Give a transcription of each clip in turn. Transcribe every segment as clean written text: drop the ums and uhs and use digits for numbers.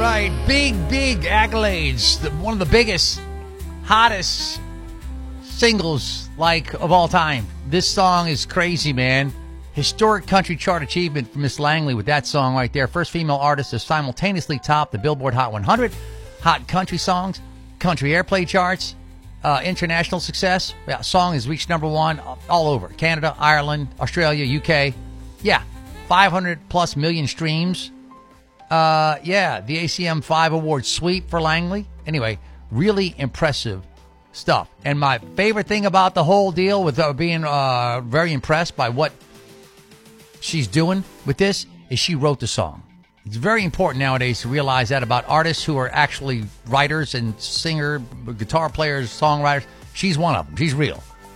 right. Big accolades. One of the biggest, hottest singles of all time. This song is crazy, man. Historic country chart achievement for Miss Langley with that song right there. First female artist to simultaneously top the Billboard Hot 100, Hot Country Songs, Country Airplay charts, international success. Yeah, song has reached number one all over. Canada, Ireland, Australia, UK. Yeah, 500 plus million streams. The ACM 5 award sweep for Langley. Anyway, really impressive stuff. And my favorite thing about the whole deal with being very impressed by what she's doing with this is she wrote the song. It's very important nowadays to realize that about artists who are actually writers and singer, guitar players, songwriters. She's one of them. She's real.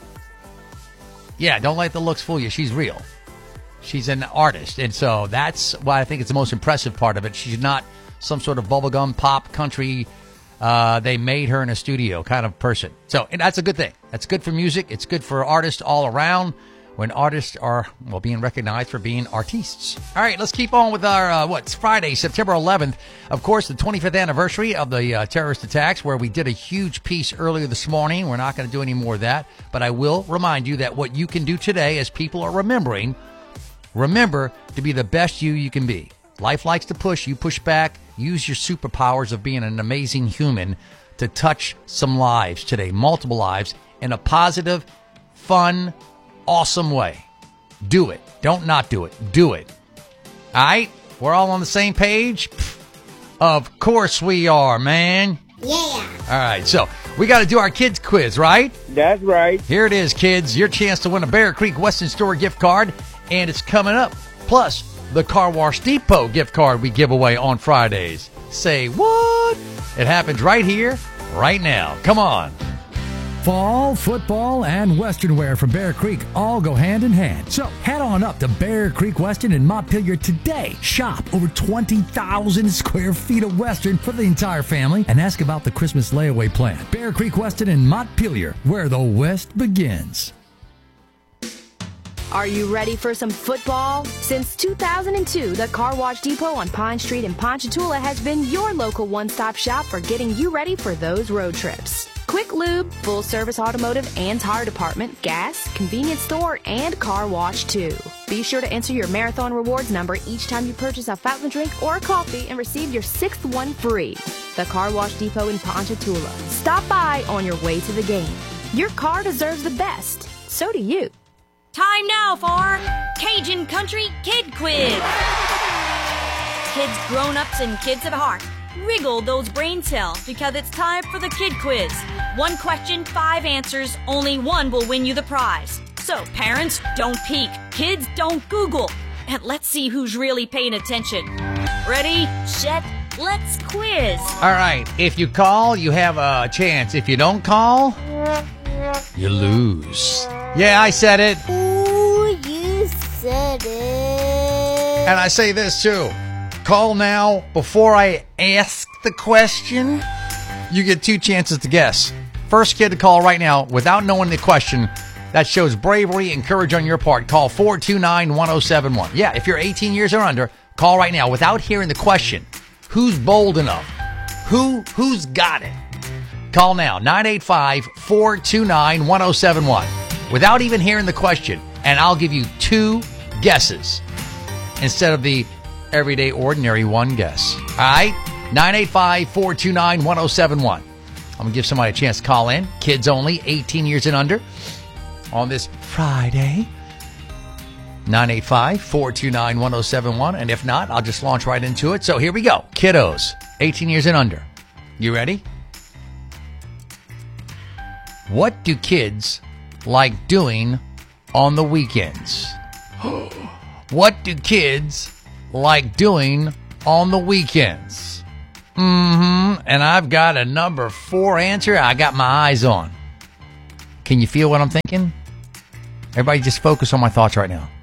Yeah, don't let the looks fool you. She's real. She's an artist. And so that's why I think it's the most impressive part of it. She's not some sort of bubblegum pop country. They made her in a studio kind of person. So and that's a good thing. That's good for music. It's good for artists all around when artists are, being recognized for being artistes. All right, let's keep on with our, it's Friday, September 11th. Of course, the 25th anniversary of the terrorist attacks, where we did a huge piece earlier this morning. We're not going to do any more of that, but I will remind you that what you can do today as people are remember to be the best you can be. Life likes to push. You push back. Use your superpowers of being an amazing human to touch some lives today, multiple lives, in a positive, fun, awesome way. Do it. Don't not do it. Do it. All right? We're all on the same page? Of course we are, man. Yeah. All right, so we got to do our kids quiz, right? That's right. Here it is, kids. Your chance to win a Bear Creek Western Store gift card, and it's coming up. Plus, the Car Wash Depot gift card we give away on Fridays. Say what? It happens right here, right now. Come on. Fall, football, and Western wear from Bear Creek all go hand in hand. So head on up to Bear Creek Western in Montpelier today. Shop over 20,000 square feet of Western for the entire family and ask about the Christmas layaway plan. Bear Creek Western in Montpelier, where the West begins. Are you ready for some football? Since 2002, the Car Wash Depot on Pine Street in Ponchatoula has been your local one-stop shop for getting you ready for those road trips. Quick lube, full-service automotive and tire department, gas, convenience store, and car wash, too. Be sure to enter your Marathon Rewards number each time you purchase a fountain drink or a coffee and receive your 6th one free. The Car Wash Depot in Ponchatoula. Stop by on your way to the game. Your car deserves the best. So do you. Time now for Cajun Country Kid Quiz. Kids, grown-ups, and kids at heart, wriggle those brain cells because it's time for the Kid Quiz. 1 question, 5 answers, only one will win you the prize. So parents, don't peek, kids, don't Google, and let's see who's really paying attention. Ready, set, let's quiz. All right, if you call, you have a chance. If you don't call, you lose. Yeah, I said it. Ooh, you said it. And I say this too. Call now before I ask the question. You get 2 chances to guess. First kid to call right now without knowing the question. That shows bravery and courage on your part. Call 429-1071. Yeah, if you're 18 years or under, call right now without hearing the question. Who's bold enough? Who's got it? Call now, 985-429-1071. Without even hearing the question, and I'll give you 2 guesses instead of the everyday ordinary 1 guess. All right? 985-429-1071. I'm going to give somebody a chance to call in. Kids only, 18 years and under, on this Friday. 985-429-1071. And if not, I'll just launch right into it. So here we go. Kiddos, 18 years and under. You ready? What do kids like doing on the weekends? What do kids like doing on the weekends? And I've got a number 4 answer I got my eyes on. Can you feel what I'm thinking? Everybody just focus on my thoughts right now.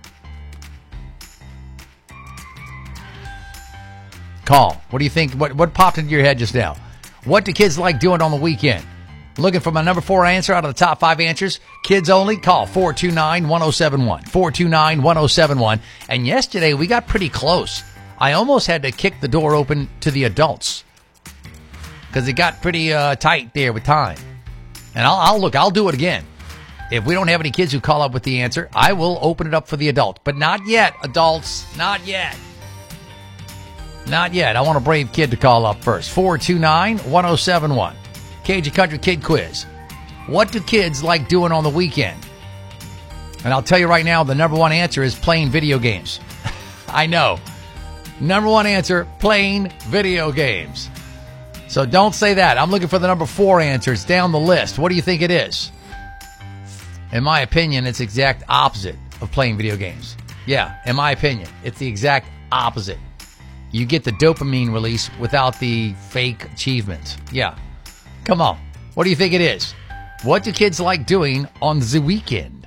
Call. What do you think? What popped into your head just now? What do kids like doing on the weekend? Looking for my number 4 answer out of the top 5 answers. Kids only. Call 429-1071. 429-1071. And yesterday we got pretty close. I almost had to kick the door open to the adults because it got pretty tight there with time. And I'll do it again. If we don't have any kids who call up with the answer, I will open it up for the adults. But not yet, adults. Not yet. Not yet. I want a brave kid to call up first. 429-1071. Cajun Country Kid Quiz. What do kids like doing on the weekend? And I'll tell you right now, the number one answer is playing video games. I know. Number one answer, playing video games. So don't say that. I'm looking for the number 4 answer. It's down the list. What do you think it is? In my opinion, it's the exact opposite of playing video games. Yeah, in my opinion, it's the exact opposite. You get the dopamine release without the fake achievements. Yeah. Come on. What do you think it is? What do kids like doing on the weekend?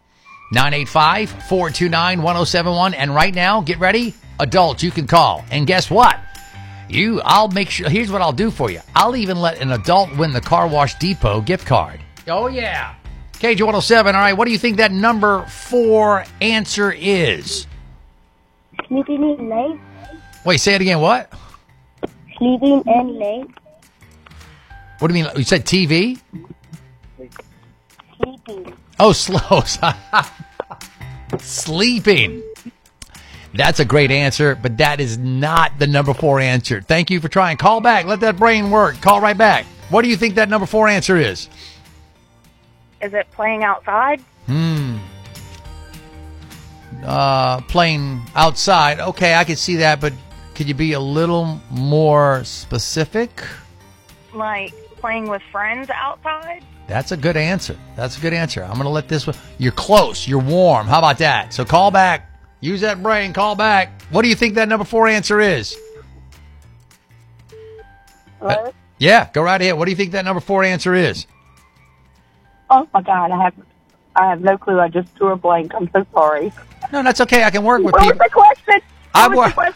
985-429-1071. And right now, get ready. Adults, you can call. And guess what? I'll make sure. Here's what I'll do for you. I'll even let an adult win the Car Wash Depot gift card. Oh, yeah. KJ107. All right. What do you think that number 4 answer is? Sleeping in late. Wait, say it again. What? Sleeping in late. What do you mean? You said TV? Sleeping. Oh, slow. Sleeping. That's a great answer, but that is not the number 4 answer. Thank you for trying. Call back. Let that brain work. Call right back. What do you think that number 4 answer is? Is it playing outside? Playing outside. Okay, I can see that, but could you be a little more specific? Like playing with friends outside? That's a good answer. That's a good answer. I'm going to let this one. You're close. You're warm. How about that? So call back. Use that brain. Call back. What do you think that number 4 answer is? What? Yeah, go right ahead. What do you think that number 4 answer is? Oh my God, I have no clue. I just drew a blank. I'm so sorry. No, that's okay. I can work with What was people. the question? I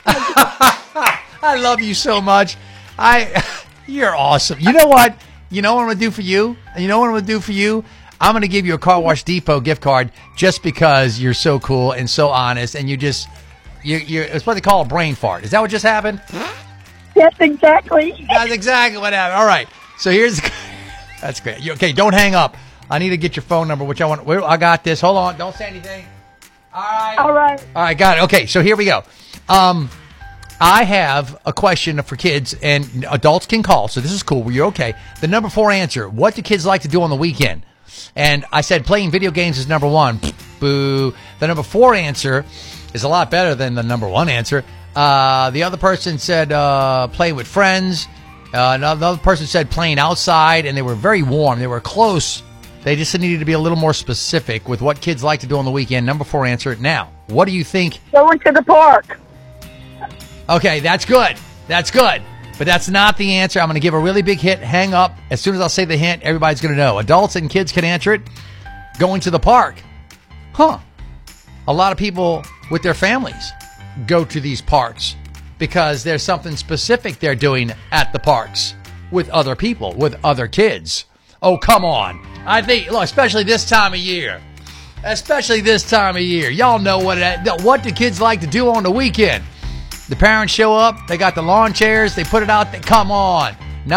love you so much. You're awesome. You know what? You know what I'm going to do for you? You know what I'm going to do for you? I'm going to give you a Car Wash Depot gift card just because you're so cool and so honest, and it's what they call a brain fart. Is that what just happened? Yes, exactly. That's exactly what happened. All right. So that's great. Okay, don't hang up. I need to get your phone number, which I got this. Hold on. Don't say anything. All right. All right. All right, got it. Okay, so here we go. I have a question for kids, and adults can call, so this is cool. You're okay. The number 4 answer, what do kids like to do on the weekend? And I said playing video games is number 1. Boo. The number 4 answer is a lot better than the number 1 answer. The other person said play with friends. Another person said playing outside, and they were very warm. They were close. They just needed to be a little more specific with what kids like to do on the weekend. Number 4 answer. Now, what do you think? Going to the park. Okay, that's good. That's good. But that's not the answer. I'm going to give a really big hint. Hang up. As soon as I'll say the hint, everybody's going to know. Adults and kids can answer it. Going to the park. Huh. A lot of people with their families go to these parks because there's something specific they're doing at the parks with other people, with other kids. Oh, come on. I think, look, especially this time of year. Especially this time of year. Y'all know what do kids like to do on the weekend? The parents show up. They got the lawn chairs. They put it out there. Come on.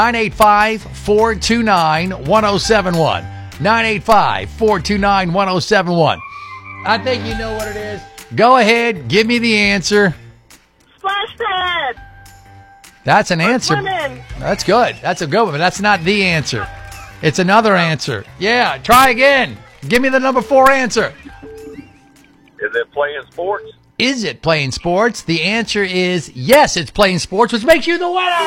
985-429-1071. 985-429-1071. I think you know what it is. Go ahead. Give me the answer. Splash pad. That's an answer. Swimming. That's good. That's a good one, but that's not the answer. It's another answer. Yeah, try again. Give me the number 4 answer. Is it playing sports? Is it playing sports? The answer is yes, it's playing sports, which makes you the winner.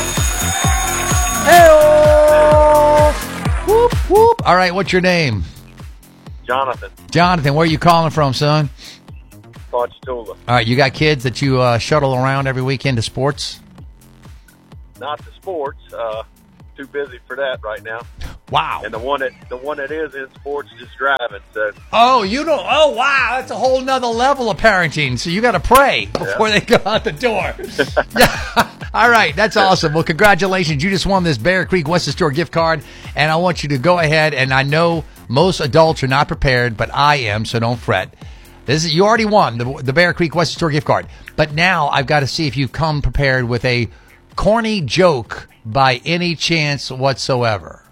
Hey-oh! Whoop, whoop. All right, what's your name? Jonathan. Jonathan, where are you calling from, son? Ponchatoula. All right, you got kids that you shuttle around every weekend to sports? Not to sports. Too busy for that right now. Wow. And the one that is in sports is just driving. So. Oh, you don't. Oh, wow. That's a whole nother level of parenting. So you got to pray before they go out the door. Yeah. All right. That's awesome. Well, congratulations. You just won this Bear Creek Western Store gift card. And I want you to go ahead. And I know most adults are not prepared, but I am. So don't fret. You already won the Bear Creek Western Store gift card. But now I've got to see if you come prepared with a corny joke by any chance whatsoever.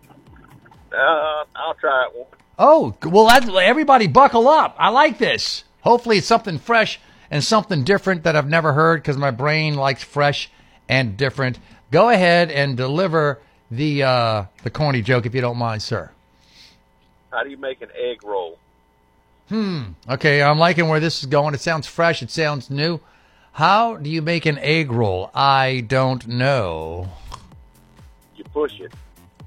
I'll try it. Oh, well, everybody buckle up. I like this. Hopefully it's something fresh and something different that I've never heard because my brain likes fresh and different. Go ahead and deliver the corny joke if you don't mind, sir. How do you make an egg roll? Okay, I'm liking where this is going. It sounds fresh. It sounds new. How do you make an egg roll? I don't know. You push it.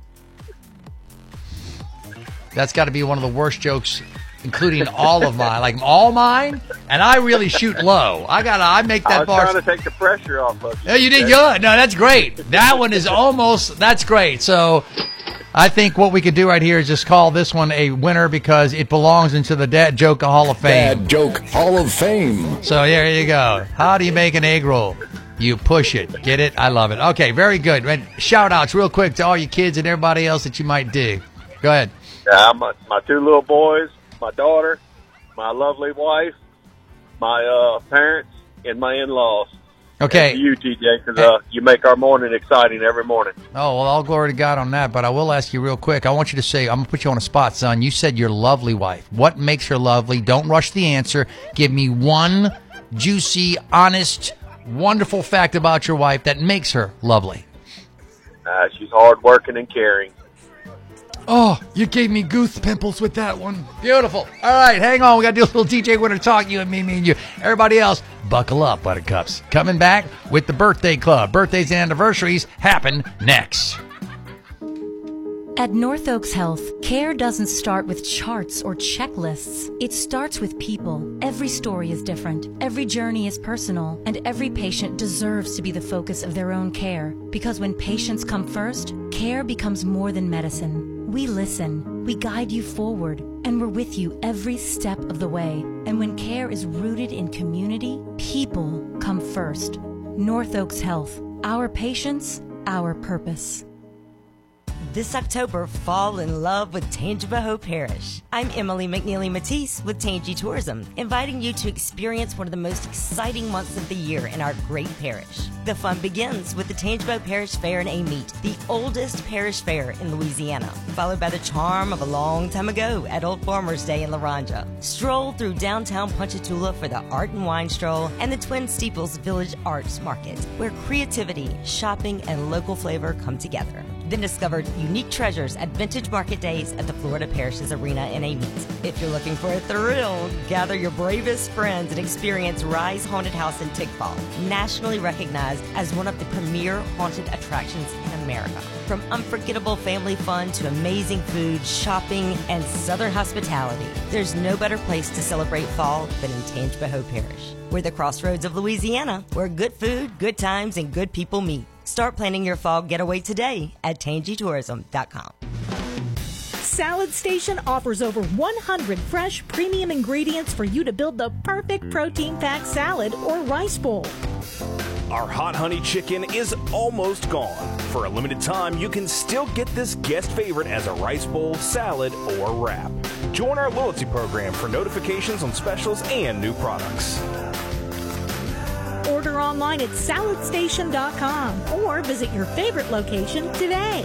That's got to be one of the worst jokes, including all of mine. Like all mine, and I really shoot low. I make that bar. I was trying to take the pressure off of you. Yeah, you did good. No, that's great. That one is that's great. So I think what we could do right here is just call this one a winner because it belongs into the Dad Joke Hall of Fame. Dad Joke Hall of Fame. So there you go. How do you make an egg roll? You push it. Get it? I love it. Okay, very good. Shout outs real quick to all you kids and everybody else that you might dig. Go ahead. My two little boys, my daughter, my lovely wife, my parents, and my in-laws. Okay. And you, TJ, because you make our morning exciting every morning. Oh, well, all glory to God on that. But I will ask you real quick. I want you to say, I'm going to put you on a spot, son. You said your lovely wife. What makes her lovely? Don't rush the answer. Give me one juicy, honest, wonderful fact about your wife that makes her lovely. She's hardworking and caring. Oh, you gave me goose pimples with that one. Beautiful. All right, hang on. We got to do a little DJ Winter talk, you and me and you. Everybody else, buckle up, Buttercups. Coming back with the Birthday Club. Birthdays and anniversaries happen next. At North Oaks Health, care doesn't start with charts or checklists. It starts with people. Every story is different. Every journey is personal. And every patient deserves to be the focus of their own care. Because when patients come first, care becomes more than medicine. We listen. We guide you forward. And we're with you every step of the way. And when care is rooted in community, people come first. North Oaks Health. Our patients, our purpose. This October, fall in love with Tangipahoa Parish. I'm Emily McNeely Matisse with Tangi Tourism, inviting you to experience one of the most exciting months of the year in our great parish. The fun begins with the Tangipahoa Parish Fair and a Meet, the oldest parish fair in Louisiana, followed by the charm of a long time ago at Old Farmers Day in La Ranja. Stroll through downtown Ponchatoula for the Art and Wine Stroll and the Twin Steeples Village Arts Market, where creativity, shopping, and local flavor come together. Then discover unique treasures at Vintage Market Days at the Florida Parishes Arena in a Meet. If you're looking for a thrill, gather your bravest friends and experience Rise Haunted House in Tickfall, nationally recognized as one of the premier haunted attractions in America. From unforgettable family fun to amazing food, shopping, and southern hospitality, there's no better place to celebrate fall than in Tangipahoa Parish. We're the crossroads of Louisiana, where good food, good times, and good people meet. Start planning your fall getaway today at tangitourism.com. Salad Station offers over 100 fresh, premium ingredients for you to build the perfect protein-packed salad or rice bowl. Our hot honey chicken is almost gone. For a limited time, you can still get this guest favorite as a rice bowl, salad, or wrap. Join our loyalty program for notifications on specials and new products. Order online at saladstation.com or visit your favorite location today.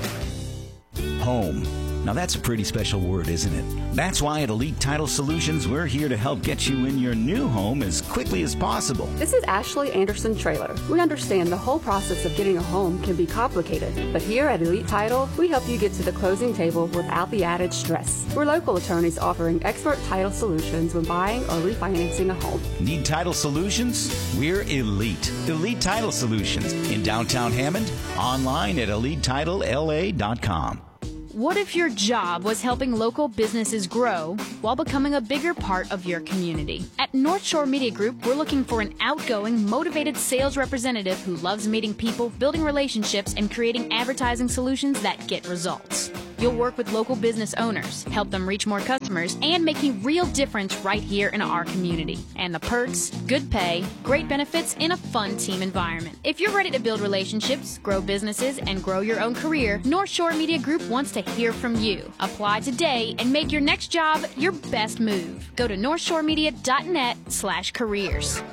Home. Now that's a pretty special word, isn't it? That's why at Elite Title Solutions, we're here to help get you in your new home as quickly as possible. This is Ashley Anderson Trailer. We understand the whole process of getting a home can be complicated, but here at Elite Title, we help you get to the closing table without the added stress. We're local attorneys offering expert title solutions when buying or refinancing a home. Need title solutions? We're Elite. Elite Title Solutions in downtown Hammond, online at elitetitlela.com. What if your job was helping local businesses grow while becoming a bigger part of your community? At North Shore Media Group, we're looking for an outgoing, motivated sales representative who loves meeting people, building relationships, and creating advertising solutions that get results. You'll work with local business owners, help them reach more customers, and make a real difference right here in our community. And the perks, good pay, great benefits, and a fun team environment. If you're ready to build relationships, grow businesses, and grow your own career, North Shore Media Group wants to hear from you. Apply today and make your next job your best move. Go to northshoremedia.net/careers.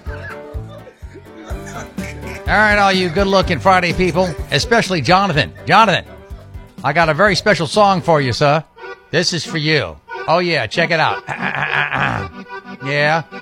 All right, all you good-looking Friday people, especially Jonathan. Jonathan, I got a very special song for you, sir. This is for you. Oh, yeah, check it out. Yeah.